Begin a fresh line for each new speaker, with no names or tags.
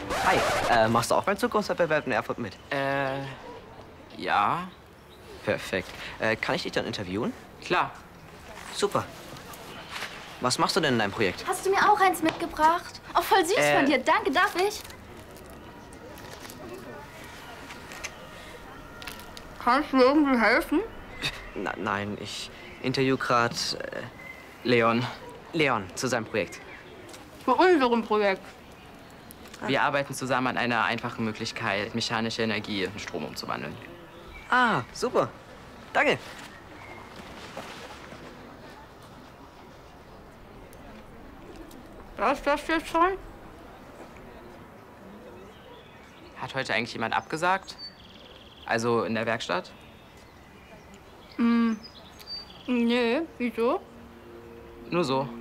Hi, machst du auch beim Zukunftswettbewerb in Erfurt mit?
Ja.
Perfekt. Kann ich dich dann interviewen?
Klar.
Super. Was machst du denn in deinem Projekt?
Hast du mir auch eins mitgebracht? Auch voll süß von dir. Danke, darf ich?
Kannst du irgendwie helfen?
Nein, ich interview gerade
Leon,
Leon zu seinem Projekt.
Für unserem Projekt.
wir arbeiten zusammen an einer einfachen Möglichkeit, mechanische Energie in Strom umzuwandeln.
Ah, super. Danke.
Was das jetzt schon?
Hat heute eigentlich jemand abgesagt? Also in der Werkstatt?
Nee, wieso?
Nur so.